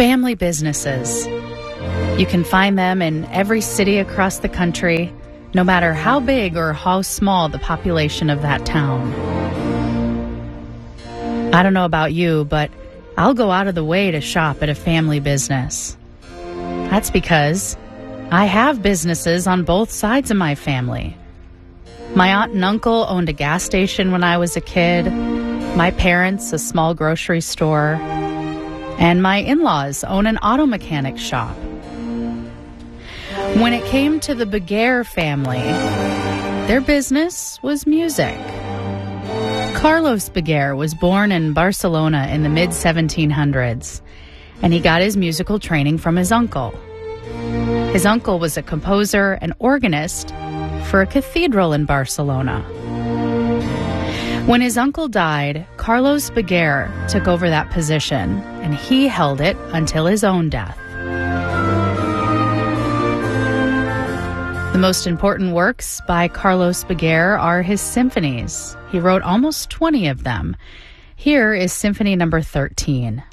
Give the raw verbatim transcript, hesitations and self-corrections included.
Family businesses. You can find them in every city across the country, no matter how big or how small the population of that town. I don't know about you, but I'll go out of the way to shop at a family business. That's because I have businesses on both sides of my family. My aunt and uncle owned a gas station when I was a kid, my parents a small grocery store, and my in-laws own an auto mechanic shop. When it came to the Beguer family, their business was music. Carlos Beguer was born in Barcelona in the mid seventeen hundreds, and he got his musical training from his uncle. His uncle was a composer and organist for a cathedral in Barcelona. When his uncle died, Carlos Beguer took over that position, and he held it until his own death. The most important works by Carlos Beguer are his symphonies. He wrote almost twenty of them. Here is Symphony Number thirteen.